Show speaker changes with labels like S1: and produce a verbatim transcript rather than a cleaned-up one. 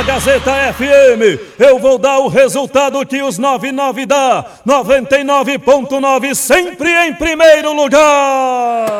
S1: da Gazeta F M, eu vou dar o resultado que os noventa e nove dá. noventa e nove ponto nove sempre em primeiro lugar.